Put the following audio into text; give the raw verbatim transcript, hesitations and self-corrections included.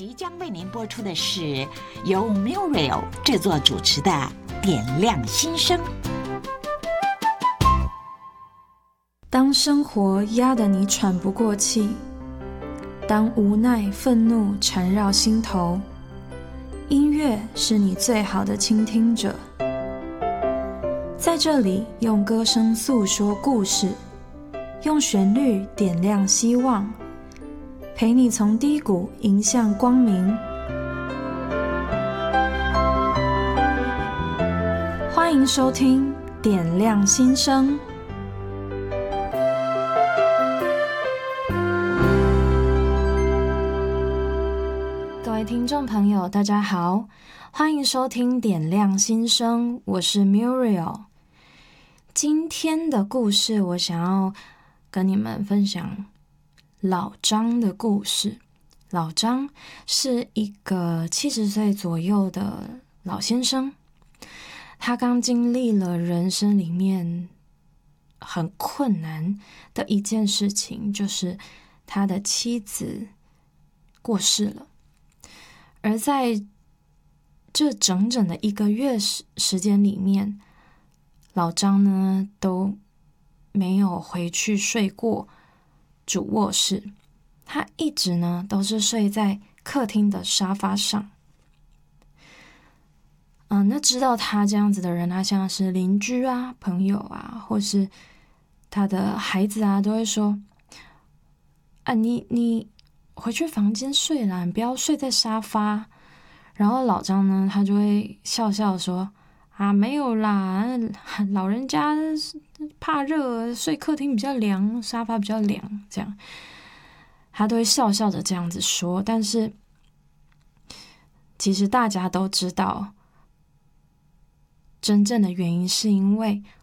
即将为您播出的是由 Muriel 制作主持的《点亮心声》。 当生活压得你喘不过气，当无奈、愤怒缠绕心头，音乐是你最好的倾听者。在这里，用歌声诉说故事，用旋律点亮希望，陪你从低谷迎向光明。欢迎收听《点亮心声》。各位听众朋友，大家好，欢迎收听《点亮心声》，我是 Muriel。今天的故事，我想要跟你们分享老张的故事。老张是一个七十岁左右的老先生，他刚经历了人生里面很困难的一件事情，就是他的妻子过世了。而在这整整的一个月时间里面，老张呢都没有回去睡过主卧室，他一直呢都是睡在客厅的沙发上。嗯，那知道他这样子的人，他像是邻居啊、朋友啊，或是他的孩子啊，都会说：“啊，你你回去房间睡啦，你不要睡在沙发。”然后老张呢，他就会笑笑说：“啊，没有啦，老人家怕热，睡客厅比较凉，沙发比较凉。”这样，他都会笑笑的这样子说。但是，其实大家都知道，真正的原因是因为